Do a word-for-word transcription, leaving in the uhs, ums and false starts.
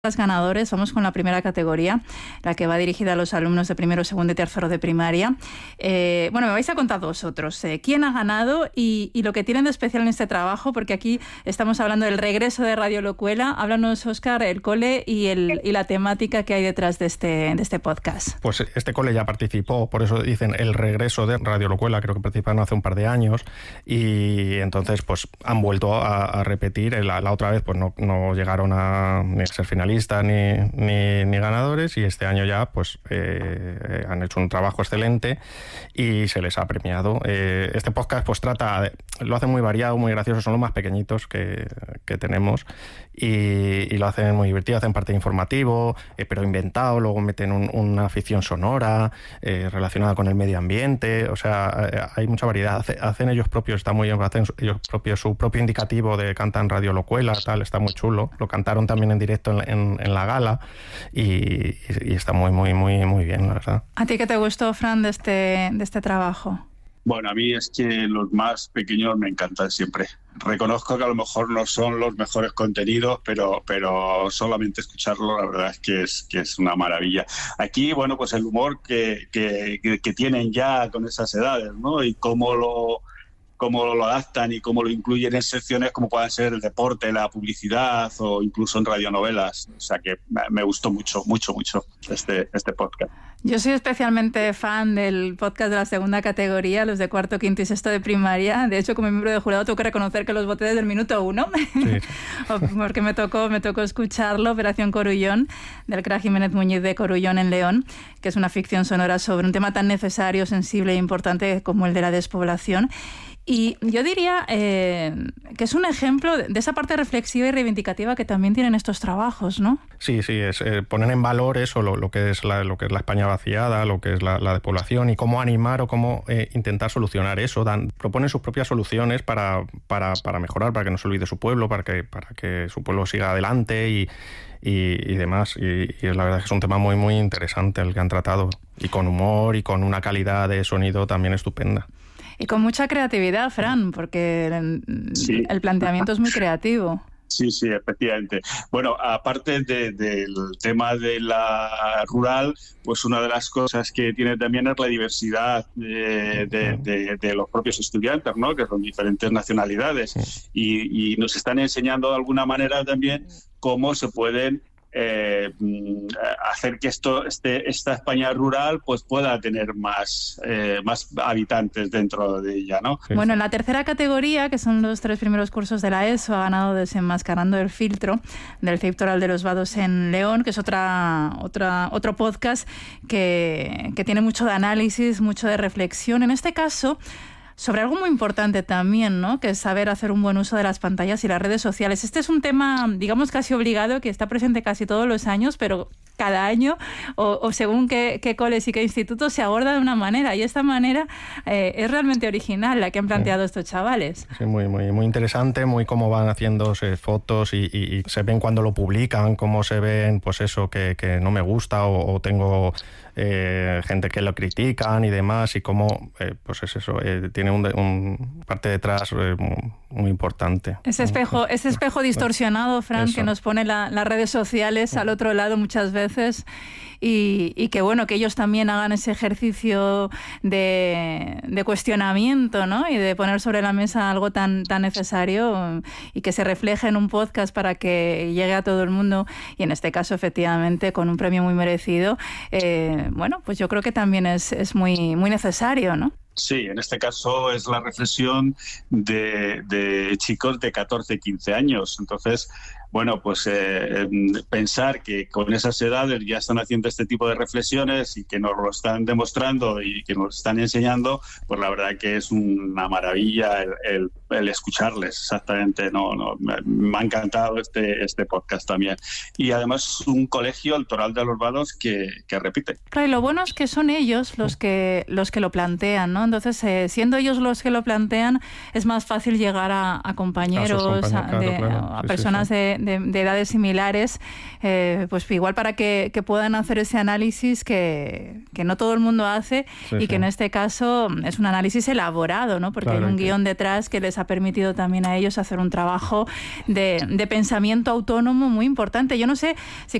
Los ganadores, vamos con la primera categoría, la que va dirigida a los alumnos de primero, segundo y tercero de primaria. Eh, bueno, me vais a contar vosotros eh, quién ha ganado y, y lo que tienen de especial en este trabajo, porque aquí estamos hablando del regreso de Radio Locuela. Háblanos, Óscar, el cole y, el, y la temática que hay detrás de este, de este podcast. Pues este cole ya participó, por eso dicen el regreso de Radio Locuela, creo que participaron hace un par de años, y entonces pues han vuelto a, a repetir. La, la otra vez pues no, no llegaron a ni ser finalistas Ni, ni, ni ganadores, y este año ya pues eh, han hecho un trabajo excelente y se les ha premiado. Eh, este podcast pues trata, de, lo hace muy variado, muy gracioso, son los más pequeñitos que, que tenemos y, y lo hacen muy divertido, hacen parte informativo, eh, pero inventado, luego meten un, una ficción sonora eh, relacionada con el medio ambiente, o sea, eh, hay mucha variedad, Hace, hacen ellos propios, está muy bien, hacen ellos propios su propio indicativo de cantan Radio Locuela, tal, está muy chulo, lo cantaron también en directo en, en en la gala y, y está muy, muy, muy, muy bien, la verdad. ¿A ti qué te gustó, Fran, de este, de este trabajo? Bueno, a mí es que los más pequeños me encantan siempre. Reconozco que a lo mejor no son los mejores contenidos, pero, pero solamente escucharlo, la verdad es que es, que es una maravilla. Aquí, bueno, pues el humor que, que, que tienen ya con esas edades, ¿no? Y cómo lo... cómo lo adaptan y cómo lo incluyen en secciones como puedan ser el deporte, la publicidad o incluso en radionovelas. O sea que me gustó mucho, mucho, mucho este, este podcast. Yo soy especialmente fan del podcast de la segunda categoría, los de cuarto, quinto y sexto de primaria. De hecho, como miembro del jurado tengo que reconocer que los voté desde el minuto uno, sí. porque me tocó, me tocó escucharlo, Operación Corullón, del crack Jiménez Muñiz de Corullón en León, que es una ficción sonora sobre un tema tan necesario, sensible e importante como el de la despoblación. Y yo diría eh, que es un ejemplo de esa parte reflexiva y reivindicativa que también tienen estos trabajos, ¿no? Sí, sí, es eh, poner en valor eso, lo, lo que es la, lo que es la España vaciada, lo que es la, la despoblación y cómo animar o cómo eh, intentar solucionar eso. Dan, proponen sus propias soluciones para, para, para mejorar, para que no se olvide su pueblo, para que, para que su pueblo siga adelante y, y, y demás. Y, y la verdad es que es un tema muy, muy interesante el que han tratado, y con humor y con una calidad de sonido también estupenda. Y con mucha creatividad, Fran, porque el, sí. el planteamiento es muy creativo. Sí, sí, efectivamente. Bueno, aparte de, del tema de la rural, pues una de las cosas que tiene también es la diversidad de, de, de, de los propios estudiantes, ¿no? Que son diferentes nacionalidades. Y, y nos están enseñando de alguna manera también cómo se pueden Eh, hacer que esto, este, esta España rural pues pueda tener más, eh, más habitantes dentro de ella, ¿no? Bueno, en la tercera categoría, que son los tres primeros cursos de la ESO, ha ganado Desenmascarando el filtro, del C I P Toral de los Vados en León, que es otra, otra, otro podcast que, que tiene mucho de análisis, mucho de reflexión. En este caso, sobre algo muy importante también, ¿no? Que es saber hacer un buen uso de las pantallas y las redes sociales. Este es un tema, digamos, casi obligado, que está presente casi todos los años, pero cada año, o, o según qué, qué coles y qué institutos, se aborda de una manera. Y esta manera eh, es realmente original, la que han planteado sí. estos chavales. Sí, muy, muy, muy interesante, muy cómo van haciéndose fotos y, y, y se ven cuando lo publican, cómo se ven, pues eso, que, que no me gusta o, o tengo eh, gente que lo critican y demás, y cómo, eh, pues es eso, eh, tiene un, un parte detrás eh, muy, muy importante. Ese espejo, ese espejo distorsionado, Fran, eso. que nos pone la, las redes sociales al otro lado muchas veces. Y, y que bueno, que ellos también hagan ese ejercicio de, de cuestionamiento, ¿no? Y de poner sobre la mesa algo tan, tan necesario y que se refleje en un podcast para que llegue a todo el mundo, y en este caso efectivamente con un premio muy merecido. Eh, bueno, pues yo creo que también es, es muy, muy necesario, ¿no? Sí, en este caso es la reflexión de, de chicos de catorce, quince años. Entonces, bueno, pues eh, pensar que con esas edades ya están haciendo este tipo de reflexiones y que nos lo están demostrando y que nos están enseñando, pues la verdad que es una maravilla el, el, el escucharles, exactamente. No, no, me, me ha encantado este, este podcast también. Y además un colegio, el Toral de los Vados, que, que repite. Claro, y lo bueno es que son ellos los que, los que lo plantean, ¿no? Entonces, eh, siendo ellos los que lo plantean, es más fácil llegar a, a compañeros, a, compañeros, a, de, claro, claro. a sí, personas sí, sí. de De, de edades similares, eh, pues igual para que, que puedan hacer ese análisis que, que no todo el mundo hace sí, y sí. que en este caso es un análisis elaborado, ¿no? Porque claro, hay un guión detrás que les ha permitido también a ellos hacer un trabajo de, de pensamiento autónomo muy importante. Yo no sé si